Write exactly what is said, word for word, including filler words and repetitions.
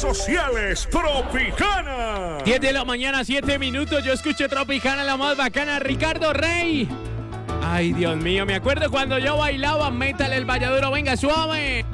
sociales Tropicana. diez de la mañana, siete minutos. Yo escucho Tropicana, la más bacana. Ricardo Rey. Ay, Dios mío, me acuerdo cuando yo bailaba Metal el Valladuro. Venga, suave.